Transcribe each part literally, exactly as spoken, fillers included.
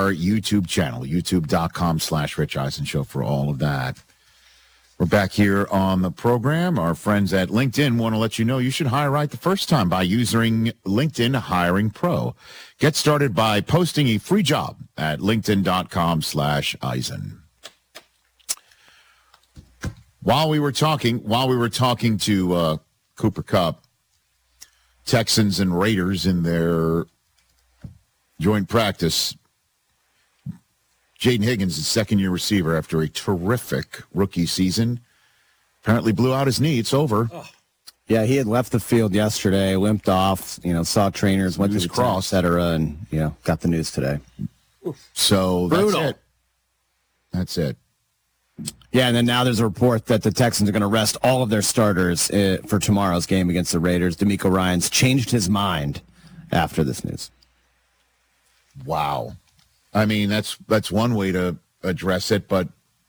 our YouTube channel, youtube.com slash Rich Eisen Show for all of that. We're back here on the program. Our friends at LinkedIn want to let you know you should hire right the first time by using LinkedIn Hiring Pro. Get started by posting a free job at linkedin.com slash Eisen. While we were talking, while we were talking to uh, Cooper Kupp, Texans and Raiders in their joint practice, Jaden Higgins, is second-year receiver after a terrific rookie season, apparently blew out his knee. It's over. Oh. Yeah, he had left the field yesterday, limped off, you know, saw trainers, went to the cross, et cetera, and, you know, got the news today. So that's Brutal. it. That's it. Yeah, and then now there's a report that the Texans are going to rest all of their starters uh, for tomorrow's game against the Raiders. DeMeco Ryans changed his mind after this news. Wow. I mean, that's that's one way to address it, but,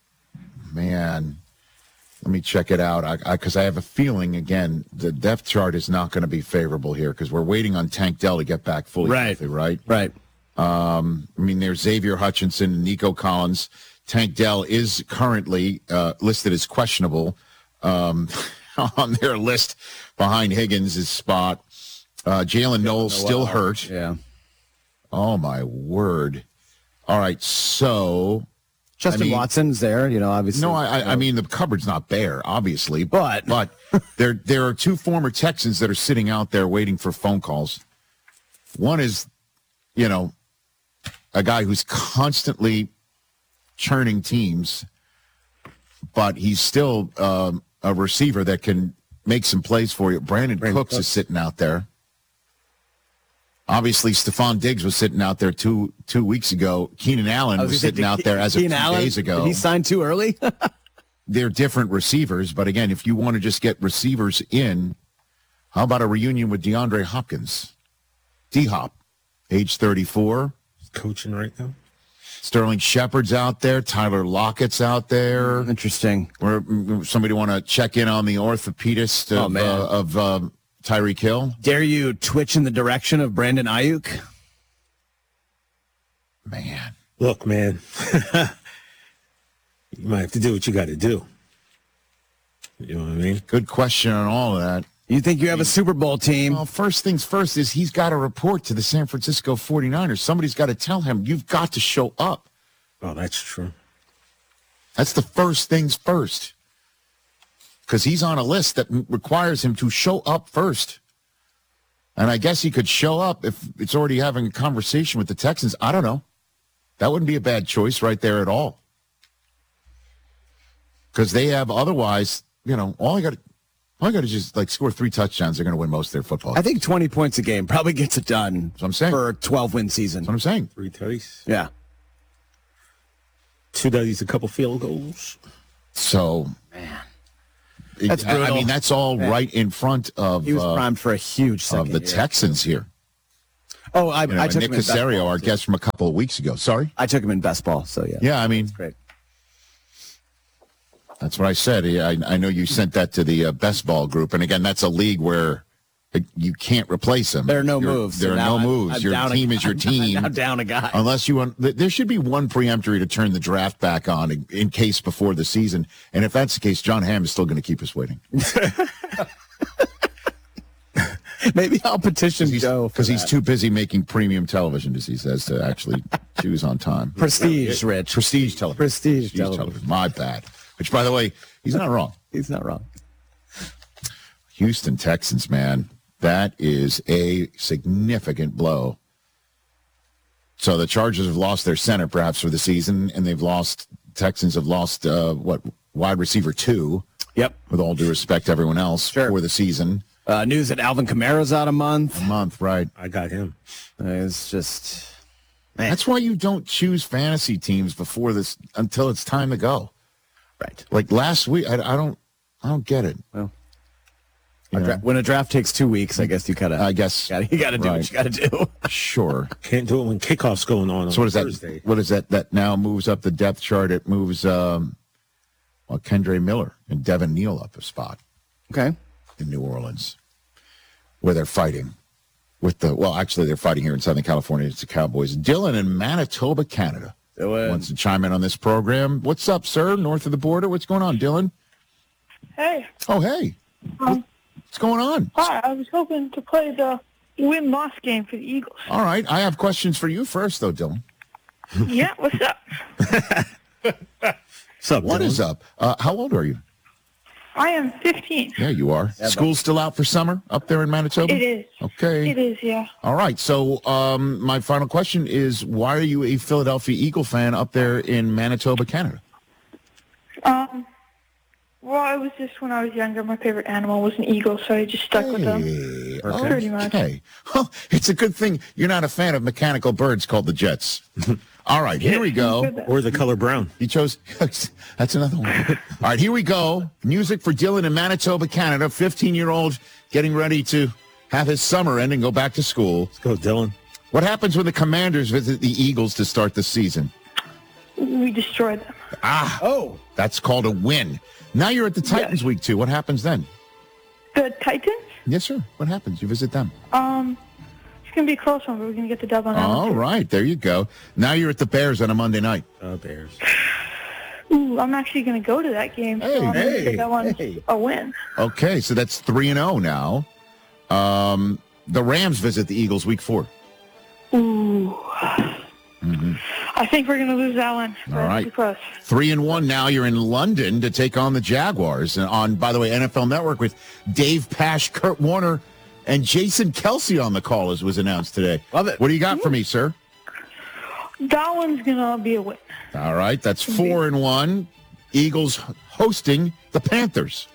man, let me check it out. I Because I, I have a feeling, again, the depth chart is not going to be favorable here because we're waiting on Tank Dell to get back fully right. healthy, right? Right. Um, I mean, there's Xavier Hutchinson and Nico Collins. Tank Dell is currently uh, listed as questionable um, on their list behind Higgins' spot. Uh, Jalen Knowles still hurt. Yeah. Oh, my word. All right, so... Justin I mean, Watson's there, you know, obviously. No, I, I, I mean, the cupboard's not bare, obviously. But but there there are two former Texans that are sitting out there waiting for phone calls. One is, you know, a guy who's constantly churning teams, but he's still um, a receiver that can make some plays for you. Brandon, Brandon Cooks, Cooks is sitting out there. Obviously, Stephon Diggs was sitting out there two two weeks ago. Keenan Allen was, was sitting out there as of two Allen, days ago. Did he signed too early? They're different receivers, but again, if you want to just get receivers in, how about a reunion with DeAndre Hopkins? D-Hop, age thirty-four. He's coaching right now. Sterling Shepard's out there. Tyler Lockett's out there. Interesting. Or somebody want to check in on the orthopedist of, oh, man. Uh, of um, Tyreek Hill? Dare you twitch in the direction of Brandon Ayuk? Man. Look, man. You might have to do what you got to do. You know what I mean? Good question on all of that. You think you have a Super Bowl team? Well, first things first is he's got to report to the San Francisco forty-niners. Somebody's got to tell him, you've got to show up. Oh, that's true. That's the first things first. Because he's on a list that requires him to show up first. And I guess he could show up if it's already having a conversation with the Texans. I don't know. That wouldn't be a bad choice right there at all. Because they have otherwise, you know, all I got to all I got to just like score three touchdowns. They're going to win most of their football games. I think twenty points a game probably gets it done. That's what I'm saying. For a twelve-win season. That's what I'm saying. Three tutties. Yeah. Two tutties, a couple field goals. So, man. That's I, I mean, that's all man. right in front of he was uh, primed for a huge of the year. Texans here. Oh, I, you know, I took Nick him in Caserio, best ball, our too. guest from a couple of weeks ago. Sorry, I took him in best ball. So yeah, yeah. I mean, that's great. That's what I said. I, I know you sent that to the uh, best ball group, and again, that's a league where you can't replace them. There are no You're, moves. There so are no I'm, moves. I'm your team a, is your team. I'm down a guy. Unless you want, there should be one preemptory to turn the draft back on in, in case before the season. And if that's the case, John Hamm is still going to keep us waiting. Maybe I'll petition Joe because he's too busy making premium television, as he says, to actually choose on time. Prestige, Rich. Prestige television. Prestige, Prestige television. television. My bad. Which, by the way, he's not wrong. He's not wrong. Houston Texans, man. That is a significant blow. So the Chargers have lost their center, perhaps, for the season, and they've lost, Texans have lost, uh, what, wide receiver two. Yep. With all due respect to everyone else sure. for the season. Uh, news that Alvin Kamara's out a month. A month, right. I got him. Uh, it's just... Man. That's why you don't choose fantasy teams before this, until it's time to go. Right. Like last week, I, I don't I don't get it. Well, a dra- when a draft takes two weeks, I guess you gotta. I guess gotta, you gotta do right. what you gotta do. Sure. Can't do it when kickoff's going on. So on what is Thursday. that? What is that? That now moves up the depth chart. It moves um, well, Kendre Miller and Devin Neal up a spot. Okay. In New Orleans, where they're fighting with the, well, actually, they're fighting here in Southern California. It's the Cowboys. Dylan in Manitoba, Canada. Dylan wants to chime in on this program. What's up, sir? North of the border. What's going on, Dylan? Hey. Oh, hey. Um, What's going on? Hi, I was hoping to play the win-loss game for the Eagles. All right. I have questions for you first, though, Dylan. Yeah, what's up? What's up, What Dylan? is up? Uh, how old are you? I am fifteen. Yeah, you are. School's still out for summer up there in Manitoba? It is. Okay. It is, yeah. All right. So um, my final question is, why are you a Philadelphia Eagle fan up there in Manitoba, Canada? Um, well, it was just when I was younger, my favorite animal was an eagle, so I just stuck with them. Hey, Pretty much. Okay. Well, it's a good thing you're not a fan of mechanical birds called the Jets. All right, here we go. Or the color brown. You chose, that's another one. All right, here we go. Music for Dylan in Manitoba, Canada, fifteen-year-old getting ready to have his summer end and go back to school. Let's go, Dylan. What happens when the Commanders visit the Eagles to start the season? We destroyed them. Ah, Oh, that's called a win. Now you're at the Titans week two. What happens then? The Titans? Yes, sir. What happens? You visit them. Um, it's going to be a close one, but we're going to get the dub on that All one, too. right, there you go. Now you're at the Bears on a Monday night. Uh, Bears. Ooh, I'm actually going to go to that game, so Hey, I'm going to hey, say that one's hey. a win. Okay, so that's three and zero now. Um, the Rams visit the Eagles week four. Ooh. I think we're going to lose that one. but All right. Too close. Three and one now. You're in London to take on the Jaguars. And on, by the way, N F L Network with Dave Pasch, Kurt Warner, and Jason Kelsey on the call, as was announced today. Love it. What do you got for me, sir? That one's going to be a win. All right, that's four and one. Eagles hosting the Panthers.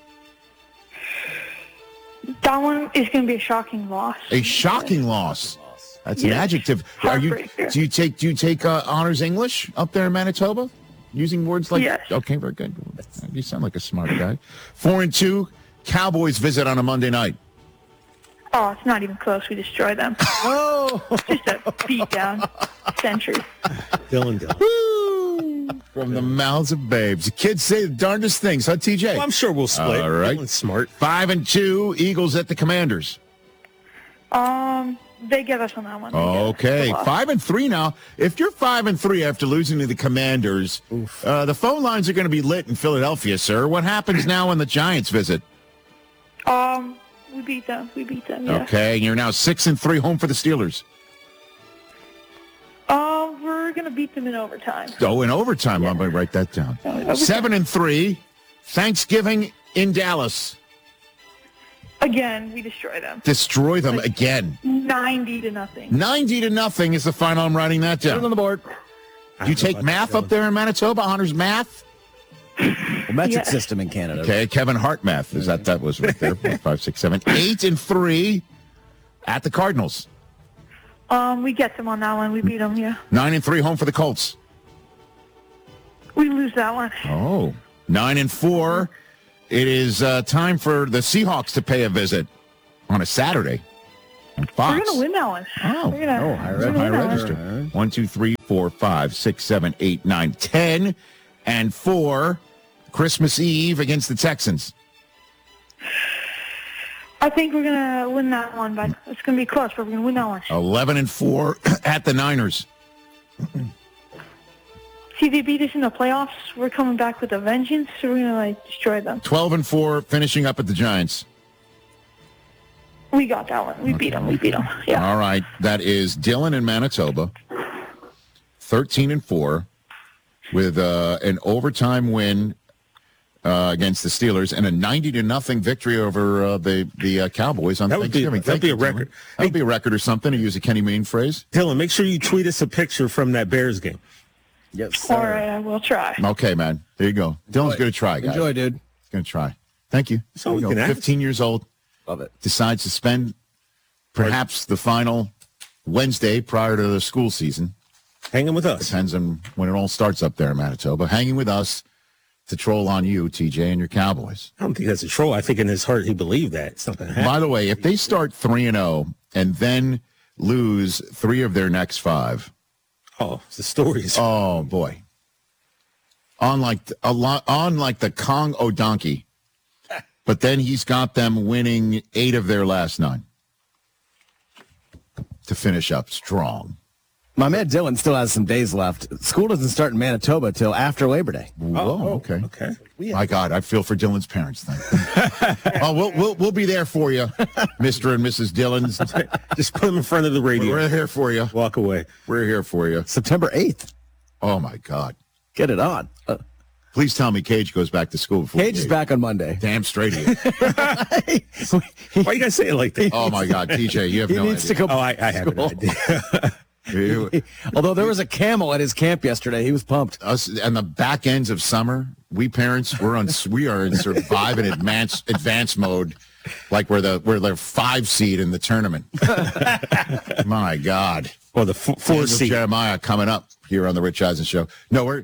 That one is going to be a shocking loss. A shocking loss. That's an Yes. adjective. Are you? Heartbreaker. Do you take? Do you take uh, honors English up there in Manitoba? Using words like Yes. okay, very good. You sound like a smart guy. Four and two. Cowboys visit on a Monday night. Oh, it's not even close. We destroy them. oh, Just a beat down century. Dylan, Dylan. From the mouths of babes. The kids say the darndest things, huh, T J? Well, I'm sure we'll split. All right. Dylan's smart. Five and two. Eagles at the Commanders. Um, they get us on that one. They get us. Okay, It's a loss. five and three now. If you're five and three after losing to the Commanders, uh, the phone lines are going to be lit in Philadelphia, sir. What happens now when the Giants visit? Um, we beat them. We beat them. Yeah. Okay, and you're now six and three, home for the Steelers. Uh, we're gonna beat them in overtime. Oh, in overtime. I'm going to write that down. overtime. Seven and three. Thanksgiving in Dallas. Again, we destroy them. Destroy them again. Ninety to nothing. Ninety to nothing is the final. I'm writing that put it on down. the board. Do you take math up there in Manitoba? Honors math? Well, metric Yes. system in Canada. Okay, Kevin Hart math. Is that that was right there? Four, five, six, seven, eight and three at the Cardinals. Um, we get them on that one. We beat them. Yeah. Nine and three, home for the Colts. We lose that one. Oh, nine and four. It is uh, time for the Seahawks to pay a visit on a Saturday on Fox. We're gonna win that one. Oh, we're gonna, oh, high, we're gonna high win that one. register. One, two, three, four, five, six, seven, eight, nine, ten, and four. Christmas Eve against the Texans. I think we're gonna win that one, but it's gonna be close. But we're gonna win that one. Eleven and four at the Niners. See, they beat us in the playoffs. We're coming back with a vengeance, so we're gonna like destroy them. Twelve and four, finishing up at the Giants. We got that one. We beat them. We beat them. Yeah. All right, that is Dylan in Manitoba. Thirteen and four, with uh, an overtime win uh, against the Steelers and a ninety to nothing victory over uh, the the uh, Cowboys on That would be- Thanksgiving. that'd Thank be you, a Dylan. record. That would be a record or something, to use a Kenny Mayne phrase. Dylan, make sure you tweet us a picture from that Bears game. Yes, sir. All right, I will try. Okay, man. There you go. Dylan's going to try, guys. Enjoy, dude. He's going to try. Thank you. So we There you can go. ask. fifteen years old, Love it. decides to spend perhaps the final Wednesday prior to the school season. Hanging with us. Depends on when it all starts up there in Manitoba. Hanging with us to troll on you, T J, and your Cowboys. I don't think that's a troll. I think in his heart he believed that. It's not going to happen. By the way, if they start three and zero and then lose three of their next five, Oh, the stories. oh boy, on like a lot, on like the Kong O'Donkey, but then he's got them winning eight of their last nine. to finish up strong. My man Dylan still has some days left. School doesn't start in Manitoba till after Labor Day. Oh, okay. Okay. My God, I feel for Dylan's parents. Thank you. Oh, we'll, we'll we'll be there for you, Mister and Missus Dillon. Just put them in front of the radio. We're here for you. Walk away. We're here for you. September eighth. Oh, my God. Get it on. Uh, Please tell me Cage goes back to school. Before Cage is back on Monday. Damn straight he is. Why you guys say it like that? Oh, my God, T J, you have he no needs idea. to go Oh, I, I have an idea. Although there was a camel at his camp yesterday, he was pumped. Us and the back ends of summer, we parents we're on we are in survive and advance advance mode, like we're the we're the five seed in the tournament. My God. Or the f- four seed. Jeremiah coming up here on the Rich Eisen Show. No, we're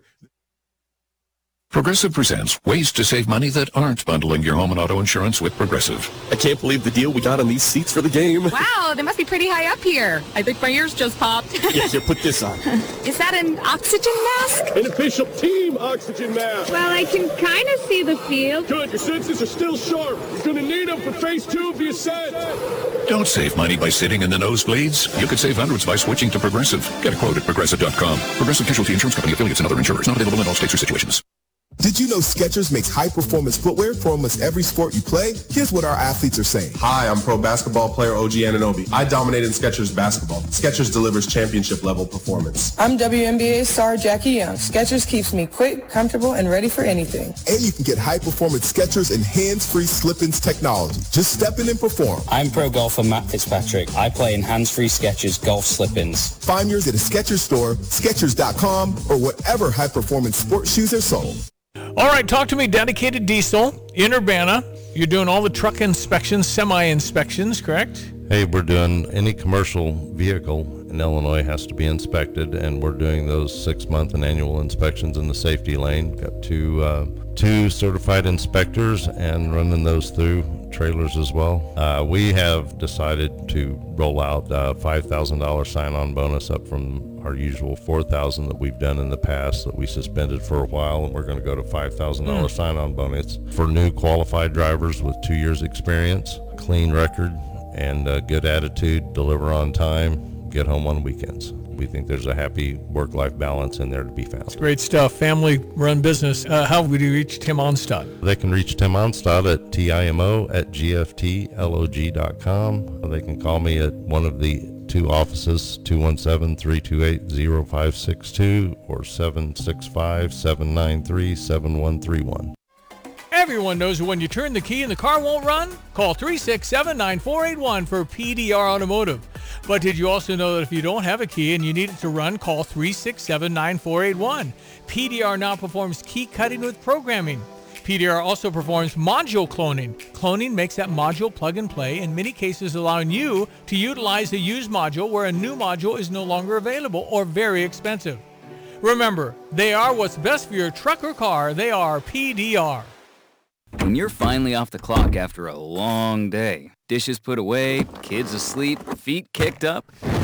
Progressive presents ways to save money that aren't bundling your home and auto insurance with Progressive. I can't believe the deal we got on these seats for the game. Wow, they must be pretty high up here. I think my ears just popped. Yeah, here, put this on. Is that an oxygen mask? An official team oxygen mask. Well, I can kind of see the field. Good, your senses are still sharp. You're going to need them for phase two of the ascent. Don't save money by sitting in the nosebleeds. You could save hundreds by switching to Progressive. Get a quote at Progressive dot com. Progressive Casualty Insurance Company, affiliates, and other insurers. Not available in all states or situations. Did you know Skechers makes high-performance footwear for almost every sport you play? Here's what our athletes are saying. Hi, I'm pro basketball player O G Anunoby. I dominated Skechers basketball. Skechers delivers championship-level performance. I'm W N B A star Jackie Young. Skechers keeps me quick, comfortable, and ready for anything. And you can get high-performance Skechers and hands-free slip-ins technology. Just step in and perform. I'm pro golfer Matt Fitzpatrick. I play in hands-free Skechers golf slip-ins. Find yours at a Skechers store, Skechers dot com, or whatever high-performance sports shoes are sold. All right, talk to me, Dedicated Diesel in Urbana. You're doing all the truck inspections, semi-inspections, correct? Hey, we're doing any commercial vehicle in Illinois has to be inspected, and we're doing those six-month and annual inspections in the safety lane. Got two uh, two certified inspectors and running those through trailers as well. Uh, we have decided to roll out a five thousand dollars sign-on bonus up from our usual four thousand dollars that we've done in the past that we suspended for a while, and we're going to go to five thousand dollars mm. sign-on bonus for new qualified drivers with two years experience, clean record, and a good attitude, deliver on time, get home on weekends. We think there's a happy work-life balance in there to be found. It's great stuff. Family-run business. Uh, how would you reach Tim Onstad? They can reach Tim Onstad at T I M O at G F T L O G dot com. They can call me at one of the two offices, two one seven, three two eight, zero five six two or seven six five, seven nine three, seven one three one. Everyone knows when you turn the key and the car won't run? Call three six seven, nine four eight one for P D R Automotive. But did you also know that if you don't have a key and you need it to run, call three six seven, nine four eight one. P D R now performs key cutting with programming. P D R also performs module cloning. Cloning makes that module plug and play, in many cases allowing you to utilize a used module where a new module is no longer available or very expensive. Remember, they are what's best for your truck or car. They are P D R. When you're finally off the clock after a long day, dishes put away, kids asleep, feet kicked up,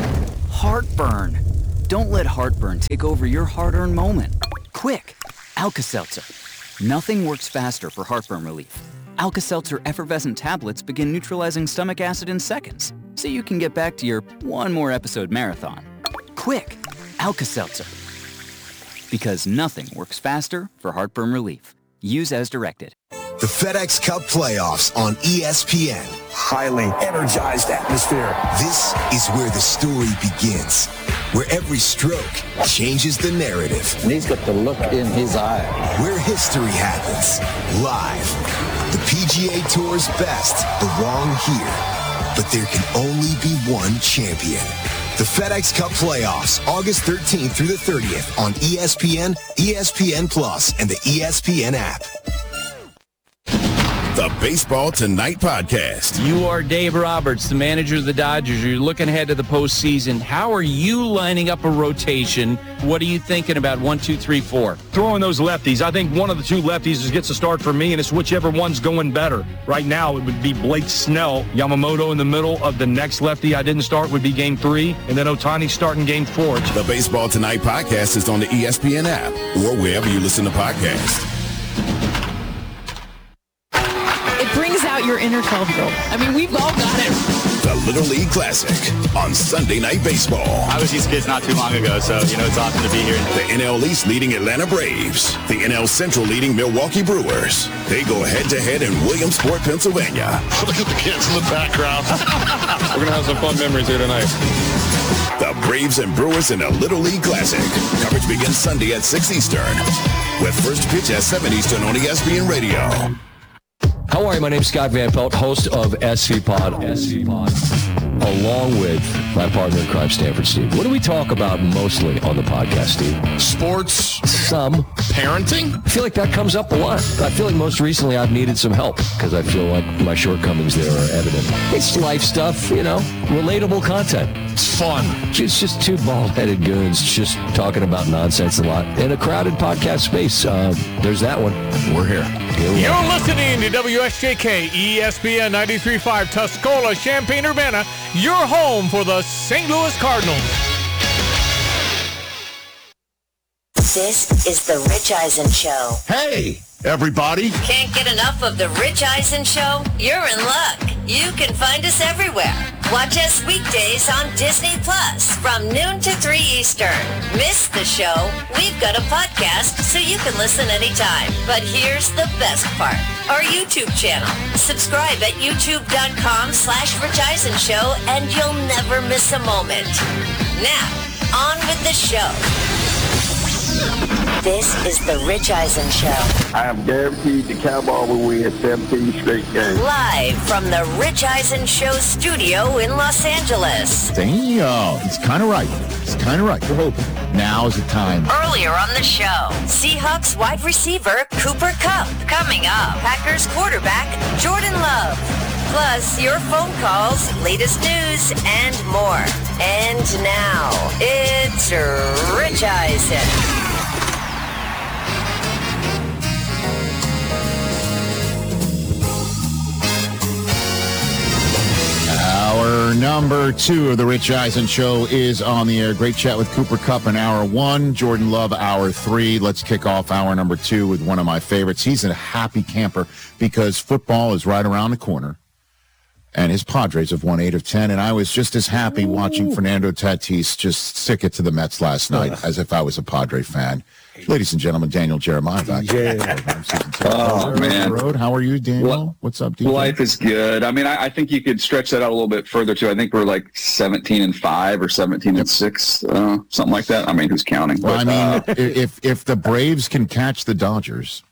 heartburn. Don't let heartburn take over your hard-earned moment. Quick, Alka-Seltzer. Nothing works faster for heartburn relief. Alka-Seltzer effervescent tablets begin neutralizing stomach acid in seconds, so you can get back to your one more episode marathon. Quick, Alka-Seltzer. Because nothing works faster for heartburn relief. Use as directed. The FedEx Cup playoffs on E S P N. Highly energized atmosphere. This is where the story begins, where every stroke changes the narrative. And he's got the look in his eye. Where history happens, live. The P G A Tour's best belong here, but there can only be one champion. The FedEx Cup playoffs, August thirteenth through the thirtieth on E S P N, E S P N Plus, and the E S P N app. The Baseball Tonight podcast. You are Dave Roberts, the manager of the Dodgers. You're looking ahead to the postseason. How are you lining up a rotation? What are you thinking about one, two, three, four? Throwing those lefties. I think one of the two lefties gets a start for me, and it's whichever one's going better. Right now, it would be Blake Snell. Yamamoto in the middle of the next lefty I didn't start would be game three, and then Ohtani starting game four. The Baseball Tonight podcast is on the E S P N app or wherever you listen to podcasts. about your inner twelve-year-old. I mean, we've all got it. The Little League Classic on Sunday Night Baseball. I was these kids not too long ago, so, you know, it's awesome to be here. The N L East leading Atlanta Braves. The N L Central leading Milwaukee Brewers. They go head-to-head in Williamsport, Pennsylvania. Look at the kids in the background. We're going to have some fun memories here tonight. The Braves and Brewers in a Little League Classic. Coverage begins Sunday at six Eastern. With first pitch at seven Eastern on E S P N Radio. How are you? My name's Scott Van Pelt, host of S C Pod, S C Pod, along with my partner in crime, Stanford Steve. What do we talk about mostly on the podcast, Steve? Sports. Some. Parenting? I feel like that comes up a lot. I feel like most recently I've needed some help because I feel like my shortcomings there are evident. It's life stuff, you know, relatable content. It's fun. It's just two bald-headed goons just talking about nonsense a lot in a crowded podcast space. Uh, there's that one. We're here. here we You're are. listening to W S J K E S P N ninety-three point five Tuscola, Champaign-Urbana, your home for the Saint Louis Cardinals. This is the Rich Eisen Show. Hey, everybody. Can't get enough of the Rich Eisen Show? You're in luck. You can find us everywhere. Watch us weekdays on Disney Plus from noon to three Eastern. Miss the show? We've got a podcast so you can listen anytime. But here's the best part. Our YouTube channel. Subscribe at youtube.com slash Rich Eisen Show and you'll never miss a moment. Now, on with the show. This is the Rich Eisen Show. I am guaranteed the Cowboys will win seventeen straight games. Live from the Rich Eisen Show studio in Los Angeles. Damn, he's kind of right. He's kind of right. We're hoping. Now is the time. Earlier on the show, Seahawks wide receiver Cooper Kupp. Coming up, Packers quarterback Jordan Love. Plus, your phone calls, latest news, and more. And now, it's Rich Eisen. Hour number two of the Rich Eisen Show is on the air. Great chat with Cooper Kupp in hour one. Jordan Love, hour three. Let's kick off hour number two with one of my favorites. He's a happy camper because football is right around the corner. And his Padres have won eight of ten. And I was just as happy watching Fernando Tatis just stick it to the Mets last night as if I was a Padre fan. Ladies and gentlemen, Daniel Jeremiah back. Oh, man. Road. How are you, Daniel? Well, what's up, D J? Life is good. I mean, I, I think you could stretch that out a little bit further, too. I think we're like seventeen and five or seventeen and six, uh, something like that. I mean, who's counting? Well, but, I mean, uh, if if the Braves can catch the Dodgers,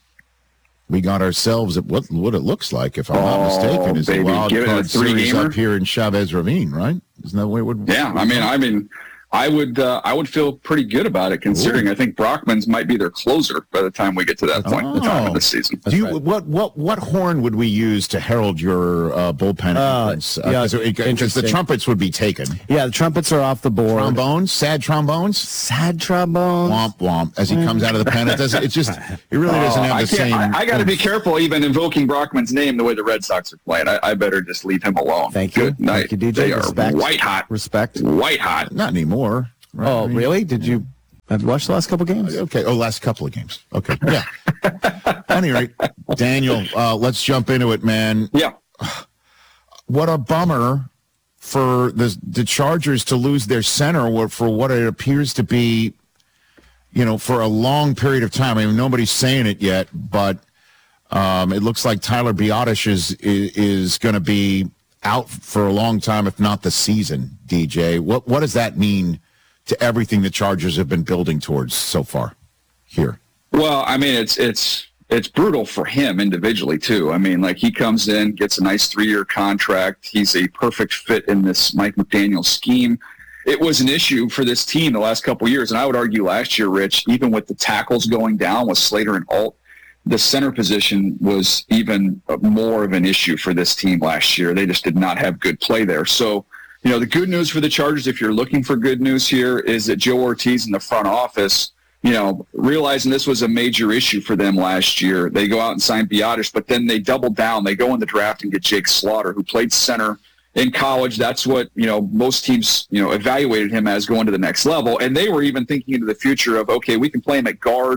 we got ourselves at what what it looks like, if I'm not Oh, mistaken, is baby. a wild Give it a card series three-gamer. up here in Chavez Ravine, right? Isn't that the way it would? yeah, I mean, I mean, I would uh, I would feel pretty good about it, considering Ooh. I think Brockman's might be their closer by the time we get to that point in the time Oh. of the season. Do you, what what what horn would we use to herald your uh, bullpen Uh, entrance? yeah, Because the interesting. trumpets would be taken. Yeah, the trumpets are off the board. Trombones, sad trombones, sad trombones. Womp womp. As he comes out of the pen, it doesn't. It just it really doesn't Oh, have I the can't- same. I, I got to be careful even invoking Brockman's name the way the Red Sox are playing. I, I better just leave him alone. Thank you. Good night. Thank you, D J. They are Respect. white hot. Respect. White hot. Not anymore. Right? Oh, I mean- really? Did you have you watched the last couple games? Okay. Oh, last couple of games. Okay. Yeah. At any rate, Daniel, uh, let's jump into it, man. Yeah. What a bummer for the the Chargers to lose their center for what it appears to be, you know, for a long period of time. I mean, nobody's saying it yet, but um, it looks like Tyler Biotish is is, is going to be out for a long time, if not the season. D J, what what does that mean to everything the Chargers have been building towards so far here? Well, I mean, it's it's it's brutal for him individually too. I mean, like he comes in, gets a nice three-year contract. He's a perfect fit in this Mike McDaniel scheme. It was an issue for this team the last couple of years, and I would argue last year, Rich, even with the tackles going down with Slater and Alt, the center position was even more of an issue for this team last year. They just did not have good play there. So, you know, the good news for the Chargers, if you're looking for good news here, is that Joe Ortiz in the front office, you know, realizing this was a major issue for them last year, they go out and sign Biotish, but then they double down. They go in the draft and get Jake Slaughter, who played center in college. That's what, you know, most teams, you know, evaluated him as going to the next level. And they were even thinking into the future of, okay, we can play him at guard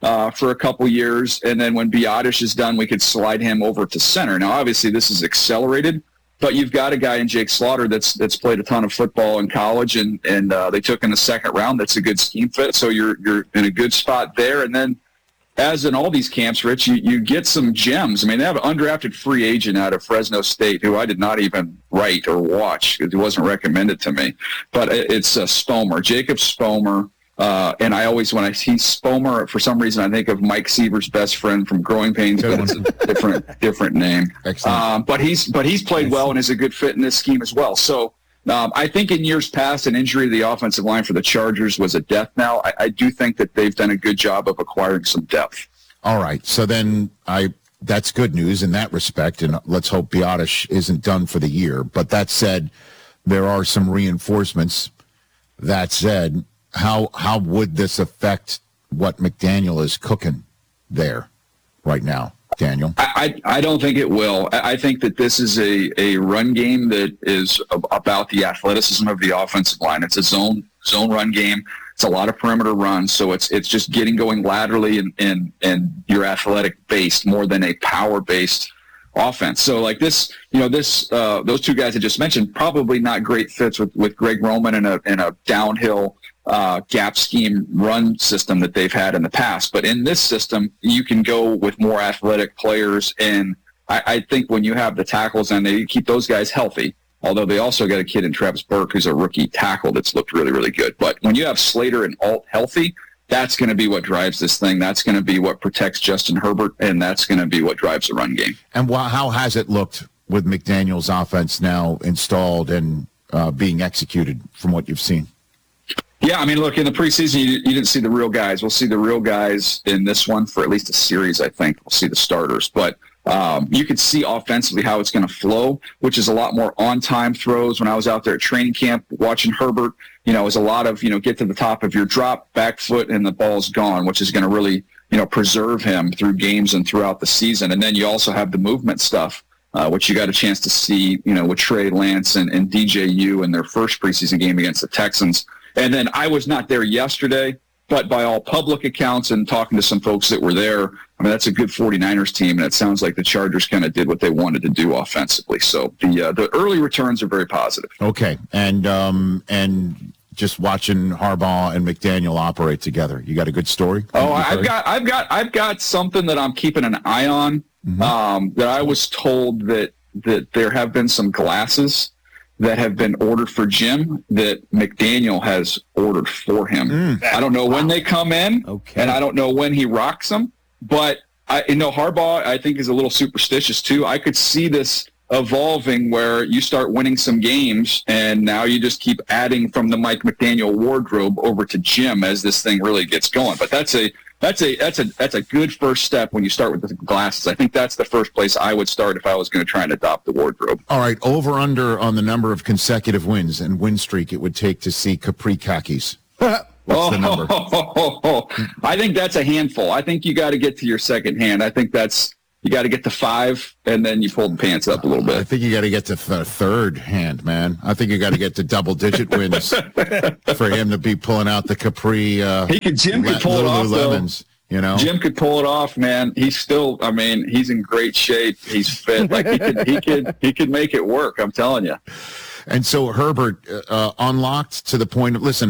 uh, for a couple years, and then when Biadasz is done, we could slide him over to center. Now, obviously, this is accelerated, but you've got a guy in Jake Slaughter that's that's played a ton of football in college, and and uh, they took in the second round. That's a good scheme fit, so you're you're in a good spot there. And then, as in all these camps, Rich, you, you get some gems. I mean, they have an undrafted free agent out of Fresno State who I did not even write or watch because it wasn't recommended to me. But it's uh, Spomer, Jacob Spomer. Uh, and I always, when I see Spomer, for some reason, I think of Mike Seaver's best friend from Growing Pains, but it's a different different name. Um, but he's but he's played well and is a good fit in this scheme as well. So um, I think in years past, an injury to the offensive line for the Chargers was a death knell. I, I do think that they've done a good job of acquiring some depth. All right, so then I that's good news in that respect, and let's hope Biadasz isn't done for the year. But that said, there are some reinforcements. That said, how how would this affect what McDaniel is cooking there right now, Daniel? I, I, I don't think it will. I, I think that this is a, a run game that is about the athleticism of the offensive line. It's a zone zone run game. It's a lot of perimeter runs, so it's it's just getting going laterally and and, and you're athletic based more than a power based offense. So like this, you know, this uh, those two guys I just mentioned probably not great fits with, with Greg Roman in a in a downhill uh, gap scheme run system that they've had in the past. But in this system, you can go with more athletic players, and I, I think when you have the tackles and they keep those guys healthy. Although they also got a kid in Travis Burke who's a rookie tackle that's looked really, really good. But when you have Slater and Alt healthy, that's going to be what drives this thing. That's going to be what protects Justin Herbert, and that's going to be what drives the run game. And wh- how has it looked with McDaniel's offense now installed and uh, being executed from what you've seen? Yeah, I mean, look, in the preseason, you, you didn't see the real guys. We'll see the real guys in this one for at least a series, I think. We'll see the starters. But Um, you could see offensively how it's going to flow, which is a lot more on-time throws. When I was out there at training camp watching Herbert, you know, it was a lot of, you know, get to the top of your drop, back foot, and the ball's gone, which is going to really, you know, preserve him through games and throughout the season. And then you also have the movement stuff, uh, which you got a chance to see, you know, with Trey Lance and, and D J U in their first preseason game against the Texans. And then I was not there yesterday, but by all public accounts and talking to some folks that were there, I mean, that's a good 49ers team, and it sounds like the Chargers kind of did what they wanted to do offensively. So the uh, the early returns are very positive. Okay, and um, and just watching Harbaugh and McDaniel operate together, you got a good story? Oh, I've got I've got I've got something that I'm keeping an eye on. Mm-hmm. Um, that I was told that that there have been some glasses that have been ordered for Jim that McDaniel has ordered for him. Mm, I don't know wow. when they come in, okay. and I don't know when he rocks them, but I you know Harbaugh, I think, is a little superstitious too. I could see this evolving where you start winning some games, and now you just keep adding from the Mike McDaniel wardrobe over to Jim as this thing really gets going. But that's a That's a that's a that's a good first step when you start with the glasses. I think that's the first place I would start if I was going to try and adopt the wardrobe. All right, over under on the number of consecutive wins and win streak it would take to see Capri khakis. What's oh, the number? Oh, oh, oh. I think that's a handful. I think you got to get to your second hand. I think that's you got to get to five, and then you pull the pants up a little bit. I think you got to get to the third hand, man. I think you got to get to double-digit wins for him to be pulling out the Capri. Uh, he could. Jim could pull it off, though. You know, Jim could pull it off, man. He's still. I mean, he's in great shape. He's fit. Like he could. He could. He could make it work. I'm telling you. And so Herbert uh, unlocked to the point of listen.